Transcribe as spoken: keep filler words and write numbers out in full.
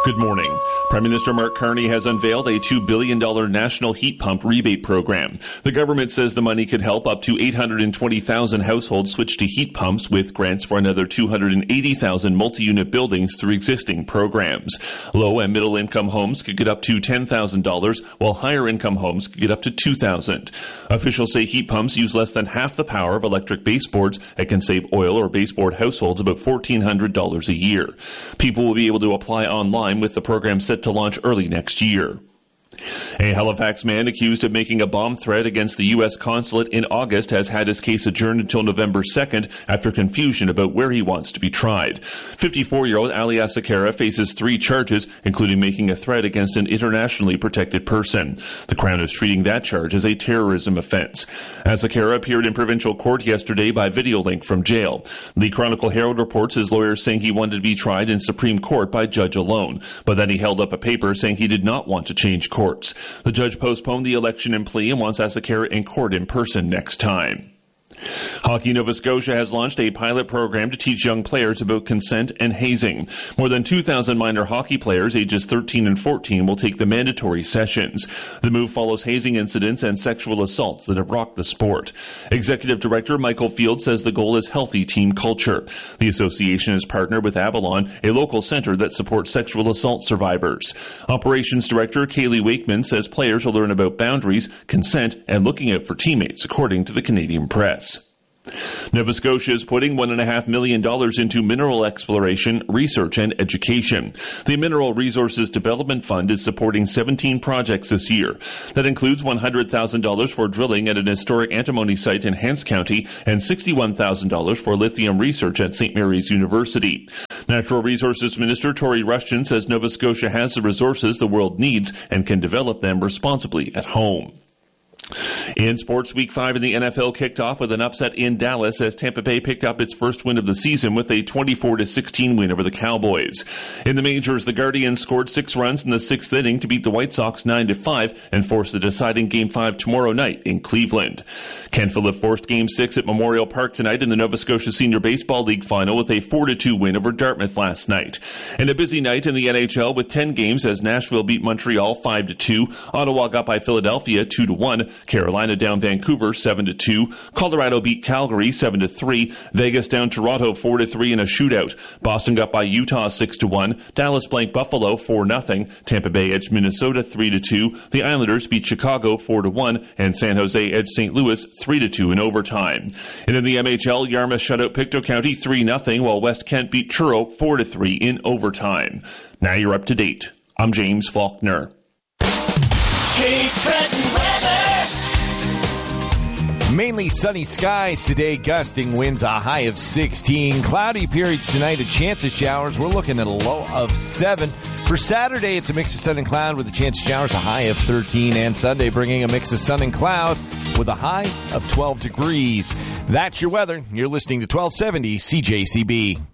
Good morning. Prime Minister Mark Carney has unveiled a two billion dollars national heat pump rebate program. The government says the money could help up to eight hundred twenty thousand households switch to heat pumps, with grants for another two hundred eighty thousand multi-unit buildings through existing programs. Low and middle income homes could get up to ten thousand dollars, while higher income homes could get up to two thousand dollars. Officials say heat pumps use less than half the power of electric baseboards and can save oil or baseboard households about one thousand four hundred dollars a year. People will be able to apply online, with the program set to launch early next year. A Halifax man accused of making a bomb threat against the U S consulate in August has had his case adjourned until November second after confusion about where he wants to be tried. fifty-four-year-old Ali Asakara faces three charges, including making a threat against an internationally protected person. The Crown is treating that charge as a terrorism offense. Asakara appeared in provincial court yesterday by video link from jail. The Chronicle Herald reports his lawyers saying he wanted to be tried in Supreme Court by judge alone, but then he held up a paper saying he did not want to change court. The judge postponed the election and plea and wants Asakara in court in person next time. Hockey Nova Scotia has launched a pilot program to teach young players about consent and hazing. More than two thousand minor hockey players ages thirteen and fourteen will take the mandatory sessions. The move follows hazing incidents and sexual assaults that have rocked the sport. Executive Director Michael Field says the goal is healthy team culture. The association has partnered with Avalon, a local center that supports sexual assault survivors. Operations Director Kaylee Wakeman says players will learn about boundaries, consent, and looking out for teammates, according to the Canadian Press. Nova Scotia is putting one point five million dollars into mineral exploration, research, and education. The Mineral Resources Development Fund is supporting seventeen projects this year. That includes one hundred thousand dollars for drilling at an historic antimony site in Hants County and sixty-one thousand dollars for lithium research at Saint Mary's University. Natural Resources Minister Tory Rushton says Nova Scotia has the resources the world needs and can develop them responsibly at home. In sports, Week five in the N F L kicked off with an upset in Dallas as Tampa Bay picked up its first win of the season with a twenty-four to sixteen win over the Cowboys. In the majors, the Guardians scored six runs in the sixth inning to beat the White Sox nine to five and force the deciding Game five tomorrow night in Cleveland. Ken Phillip forced Game six at Memorial Park tonight in the Nova Scotia Senior Baseball League final with a four to two win over Dartmouth last night. And a busy night in the N H L with ten games as Nashville beat Montreal five to two, Ottawa got by Philadelphia two to one, Carolina down Vancouver seven to two, Colorado beat Calgary seven to three, Vegas down Toronto four to three in a shootout, Boston got by Utah six to one, Dallas blanked Buffalo four nothing, Tampa Bay edged Minnesota three to two, the Islanders beat Chicago four to one, and San Jose edged Saint Louis three to two in overtime. And in the M H L, Yarmouth shut out Pictou County three nothing, while West Kent beat Truro four to three in overtime. Now you're up to date. I'm James Faulkner. Cape Breton weather. Mainly sunny skies today, gusting winds, a high of sixteen. Cloudy periods tonight, a chance of showers. We're looking at a low of seven. For Saturday, it's a mix of sun and cloud with a chance of showers, a high of thirteen. And Sunday, bringing a mix of sun and cloud with a high of twelve degrees. That's your weather. You're listening to twelve seventy C J C B.